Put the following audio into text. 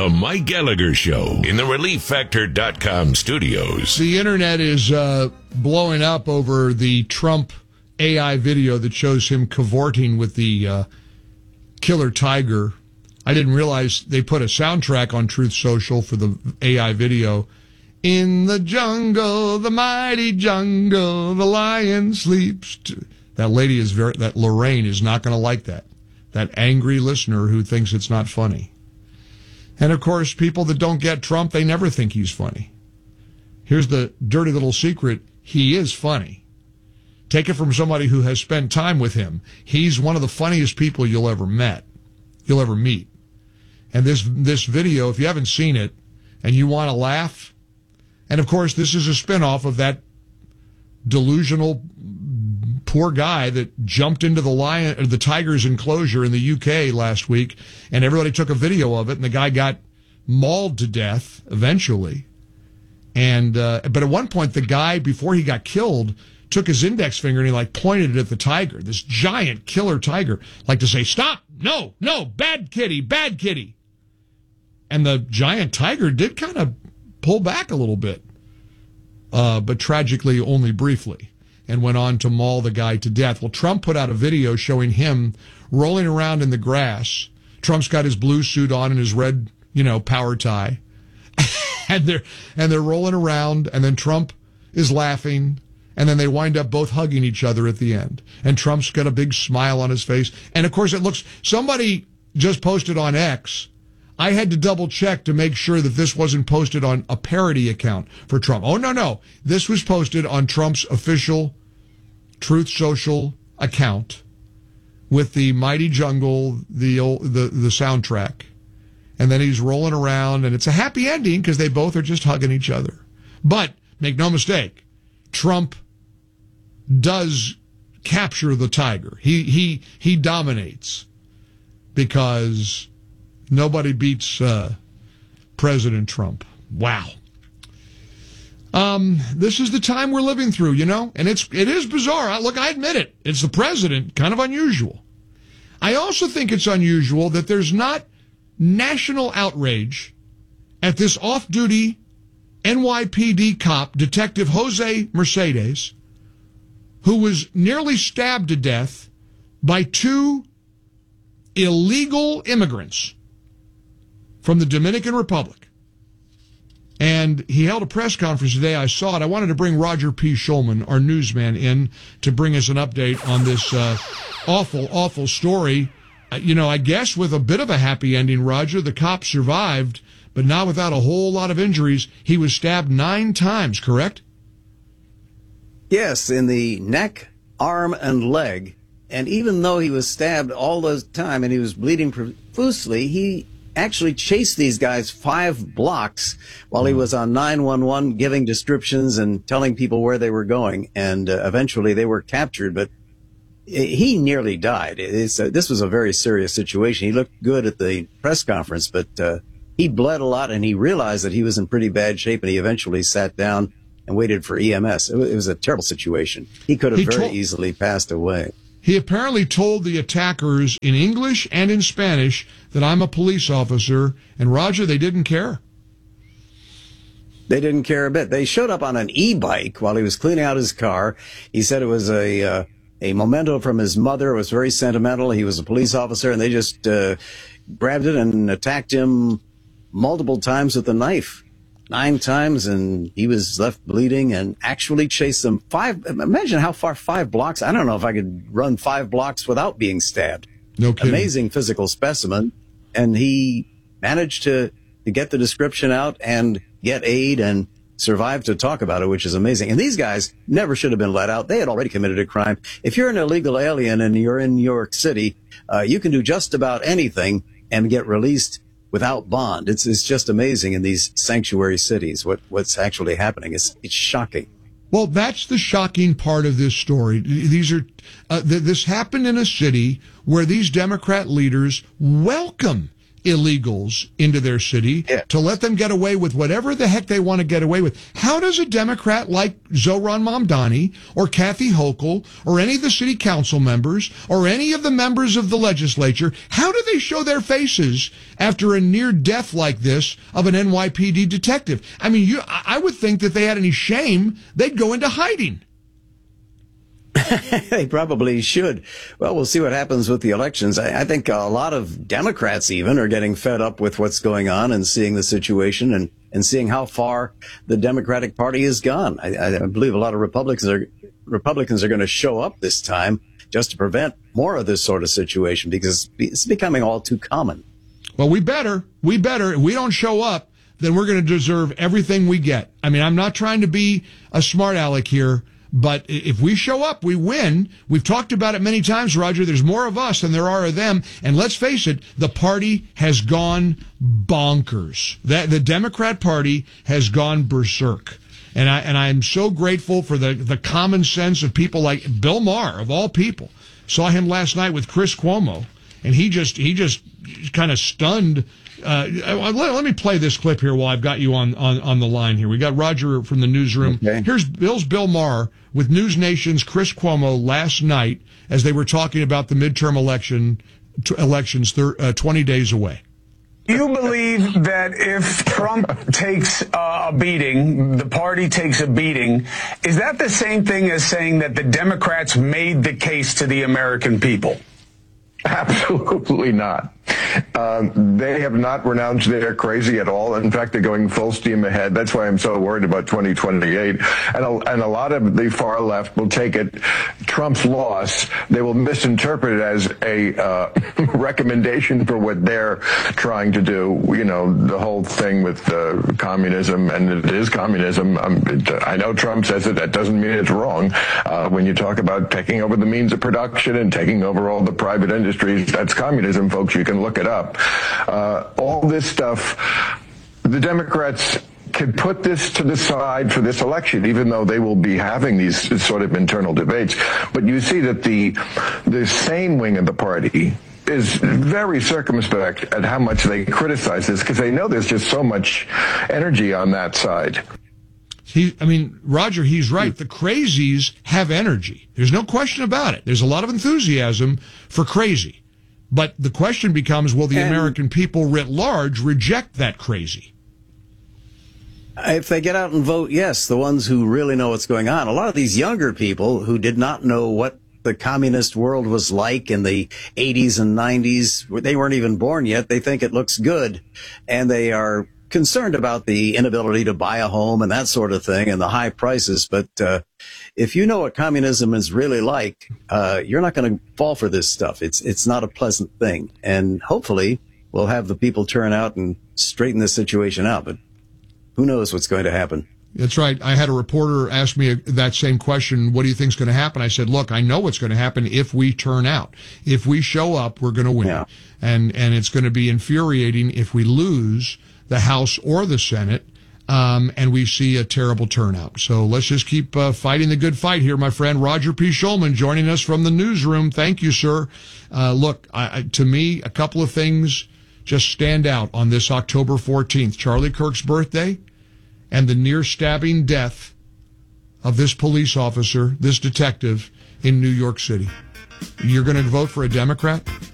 The Mike Gallagher Show in the ReliefFactor.com studios. The internet is blowing up over the Trump AI video that shows him cavorting with the killer tiger. I didn't realize they put a soundtrack on Truth Social for the AI video. In the jungle, the mighty jungle, the lion sleeps. That lady is that Lorraine is not going to like that. That angry listener who thinks it's not funny. And of course, people that don't get Trump, they never think he's funny. Here's the dirty little secret. He is funny. Take it from somebody who has spent time with him. He's one of the funniest people you'll ever meet. And this video, if you haven't seen it and you want to laugh, and of course, this is a spinoff of that delusional poor guy that jumped into the tiger's enclosure in the UK last week, and everybody took a video of it, and the guy got mauled to death eventually. And but at one point, the guy, before he got killed, took his index finger and he pointed it at the tiger, this giant killer tiger, to say, "Stop! No, bad kitty." And the giant tiger did kind of pull back a little bit, but tragically only briefly, and went on to maul the guy to death. Well, Trump put out a video showing him rolling around in the grass. Trump's got his blue suit on and his red, power tie. and they're rolling around, and then Trump is laughing, and then they wind up both hugging each other at the end. And Trump's got a big smile on his face. And of course somebody just posted on X. I had to double check to make sure that this wasn't posted on a parody account for Trump. Oh, no. This was posted on Trump's official Truth Social account with the Mighty Jungle, the soundtrack. And then he's rolling around, and it's a happy ending because they both are just hugging each other. But make no mistake, Trump does capture the tiger. He dominates because nobody beats President Trump. Wow. This is the time we're living through, and it is bizarre. Look, I admit it. It's the president, kind of unusual. I also think it's unusual that there's not national outrage at this off-duty NYPD cop, Detective Jose Mercedes, who was nearly stabbed to death by two illegal immigrants from the Dominican Republic. And he held a press conference today. I saw it. I wanted to bring Roger P. Schulman, our newsman, in to bring us an update on this awful, awful story. I guess with a bit of a happy ending, Roger. The cop survived, but not without a whole lot of injuries. He was stabbed 9 times, correct? Yes, in the neck, arm, and leg. And even though he was stabbed all the time and he was bleeding profusely, he actually chased these guys 5 blocks while he was on 911 giving descriptions and telling people where they were going. And eventually they were captured, but he nearly died. This was a very serious situation. He looked good at the press conference, but he bled a lot, and he realized that he was in pretty bad shape, and he eventually sat down and waited for EMS. It was a terrible situation. He could have very easily passed away. He apparently told the attackers in English and in Spanish that I'm a police officer, and Roger, they didn't care. They didn't care a bit. They showed up on an e-bike while he was cleaning out his car. He said it was a memento from his mother. It was very sentimental. He was a police officer, and they just grabbed it and attacked him multiple times with a knife. 9 times, and he was left bleeding, and actually chased them 5. Imagine how far 5 blocks. I don't know if I could run 5 blocks without being stabbed. No kidding. Amazing physical specimen. And he managed to get the description out and get aid and survive to talk about it, which is amazing. And these guys never should have been let out. They had already committed a crime. If you're an illegal alien and you're in New York City, you can do just about anything and get released without bond. It's just amazing in these sanctuary cities what's actually happening. It's shocking. Well, that's the shocking part of this story. This happened in a city where these Democrat leaders welcome illegals into their city, to let them get away with whatever the heck they want to get away with. How does a Democrat like Zohran Mamdani or Kathy Hochul or any of the city council members or any of the members of the legislature, how do they show their faces after a near death like this of an NYPD detective? I mean, I would think that they had any shame, they'd go into hiding. They probably should. Well, we'll see what happens with the elections. I think a lot of Democrats even are getting fed up with what's going on and seeing the situation and seeing how far the Democratic Party has gone. I believe a lot of Republicans are going to show up this time just to prevent more of this sort of situation because it's becoming all too common. Well, we better. If we don't show up, then we're going to deserve everything we get. I mean, I'm not trying to be a smart aleck here, but if we show up, we win. We've talked about it many times, Roger. There's more of us than there are of them. And let's face it, the party has gone bonkers. The Democrat Party has gone berserk. And I'm so grateful for the common sense of people like Bill Maher, of all people. Saw him last night with Chris Cuomo, and he just kind of stunned. Let me play this clip here while I've got you on the line here. We got Roger from the newsroom. Okay. Here's Bill Maher with News Nation's Chris Cuomo last night as they were talking about the midterm elections 20 days away. Do you believe that if Trump takes a beating, the party takes a beating, is that the same thing as saying that the Democrats made the case to the American people? Absolutely not. They have not renounced their crazy at all. In fact, they're going full steam ahead. That's why I'm so worried about 2028. And a lot of the far left will take it, Trump's loss, they will misinterpret it as a recommendation for what they're trying to do. You know, the whole thing with communism, and it is communism. I know Trump says it. That doesn't mean it's wrong. When you talk about taking over the means of production and taking over all the private industries, that's communism, folks. You can look it up. All this stuff, the Democrats can put this to the side for this election, even though they will be having these sort of internal debates. But you see that the sane wing of the party is very circumspect at how much they criticize this because they know there's just so much energy on that side. Roger, he's right. The crazies have energy. There's no question about it. There's a lot of enthusiasm for crazy. But the question becomes, will the American people writ large reject that crazy? If they get out and vote, yes, the ones who really know what's going on. A lot of these younger people who did not know what the communist world was like in the 80s and 90s, they weren't even born yet. They think it looks good, and they are concerned about the inability to buy a home and that sort of thing and the high prices. But if you know what communism is really like, you're not going to fall for this stuff. It's not a pleasant thing. And hopefully we'll have the people turn out and straighten this situation out. But who knows what's going to happen? That's right. I had a reporter ask me that same question. What do you think is going to happen? I said, look, I know what's going to happen if we turn out. If we show up, we're going to win. Yeah. And it's going to be infuriating if we lose the House or the Senate, and we see a terrible turnout. So let's just keep fighting the good fight here, my friend. Roger P. Shulman joining us from the newsroom. Thank you, sir. Look, to me, a couple of things just stand out on this October 14th, Charlie Kirk's birthday, and the near-stabbing death of this police officer, this detective in New York City. You're going to vote for a Democrat?